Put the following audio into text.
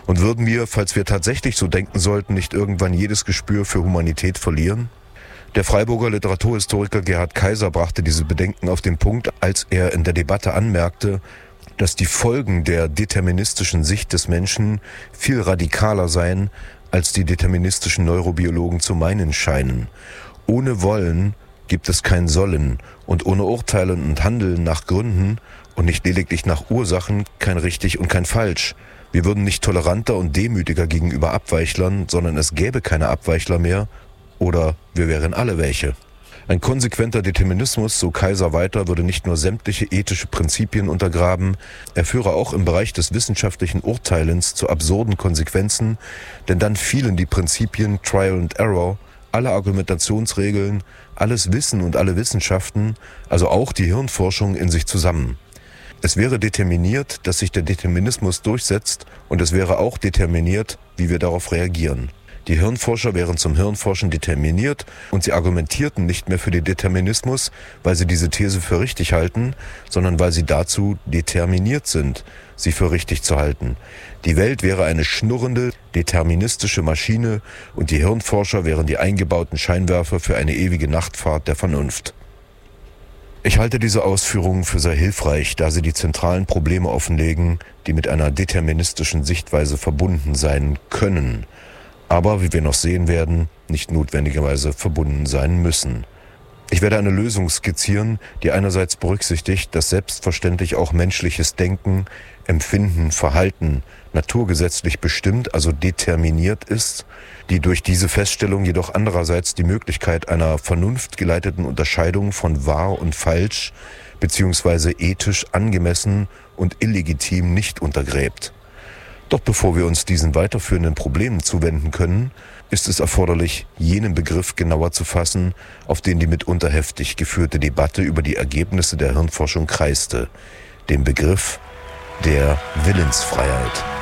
Und würden wir, falls wir tatsächlich so denken sollten, nicht irgendwann jedes Gespür für Humanität verlieren? Der Freiburger Literaturhistoriker Gerhard Kaiser brachte diese Bedenken auf den Punkt, als er in der Debatte anmerkte, dass die Folgen der deterministischen Sicht des Menschen viel radikaler seien, als die deterministischen Neurobiologen zu meinen scheinen. Ohne Wollen gibt es kein Sollen und ohne Urteilen und Handeln nach Gründen und nicht lediglich nach Ursachen kein richtig und kein falsch. Wir würden nicht toleranter und demütiger gegenüber Abweichlern, sondern es gäbe keine Abweichler mehr oder wir wären alle welche. Ein konsequenter Determinismus, so Kaiser weiter, würde nicht nur sämtliche ethische Prinzipien untergraben, er führe auch im Bereich des wissenschaftlichen Urteilens zu absurden Konsequenzen, denn dann fielen die Prinzipien Trial and Error, alle Argumentationsregeln, alles Wissen und alle Wissenschaften, also auch die Hirnforschung in sich zusammen. Es wäre determiniert, dass sich der Determinismus durchsetzt und es wäre auch determiniert, wie wir darauf reagieren. Die Hirnforscher wären zum Hirnforschen determiniert und sie argumentierten nicht mehr für den Determinismus, weil sie diese These für richtig halten, sondern weil sie dazu determiniert sind, sie für richtig zu halten. Die Welt wäre eine schnurrende, deterministische Maschine und die Hirnforscher wären die eingebauten Scheinwerfer für eine ewige Nachtfahrt der Vernunft. Ich halte diese Ausführungen für sehr hilfreich, da sie die zentralen Probleme offenlegen, die mit einer deterministischen Sichtweise verbunden sein können, aber, wie wir noch sehen werden, nicht notwendigerweise verbunden sein müssen. Ich werde eine Lösung skizzieren, die einerseits berücksichtigt, dass selbstverständlich auch menschliches Denken, Empfinden, Verhalten naturgesetzlich bestimmt, also determiniert ist, die durch diese Feststellung jedoch andererseits die Möglichkeit einer vernunftgeleiteten Unterscheidung von wahr und falsch bzw. ethisch angemessen und illegitim nicht untergräbt. Doch bevor wir uns diesen weiterführenden Problemen zuwenden können, ist es erforderlich, jenen Begriff genauer zu fassen, auf den die mitunter heftig geführte Debatte über die Ergebnisse der Hirnforschung kreiste, den Begriff der Willensfreiheit.